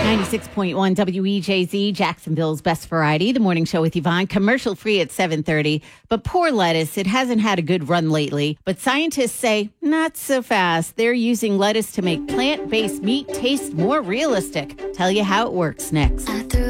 96.1 WEJZ, Jacksonville's best variety. The morning show with Yvonne, commercial free at 7:30. But poor lettuce, it hasn't had a good run lately. But scientists say not so fast. They're using lettuce to make plant-based meat taste more realistic. Tell you how it works next.